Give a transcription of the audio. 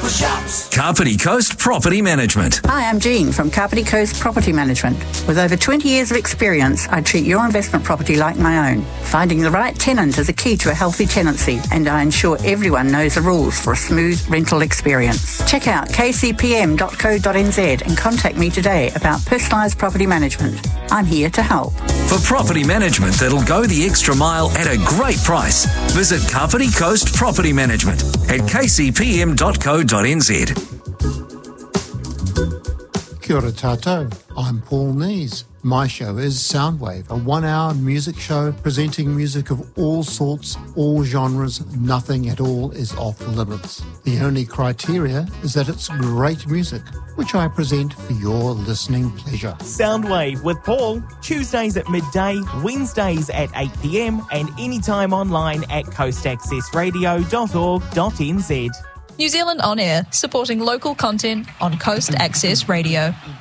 shops. Kapiti Coast Property Management. Hi, I'm Jean from Kapiti Coast Property Management. With over 20 years of experience, I treat your investment property like my own. Finding the right tenant is a key to a healthy tenancy, and I ensure everyone knows the rules for a smooth rental experience. Check out kcpm.co.nz and contact me today about personalised property management. I'm here to help. For property management that'll go the extra mile at a great price, visit Kapiti Coast Property Management at kcpm.co.nz. Kia ora tātou, I'm Paul Nees. My show is Soundwave, a 1-hour music show presenting music of all sorts, all genres. Nothing at all is off limits. The only criteria is that it's great music, which I present for your listening pleasure. Soundwave with Paul, Tuesdays at midday, Wednesdays at 8 p.m, and anytime online at coastaccessradio.org.nz. New Zealand On Air, supporting local content on Coast Access Radio.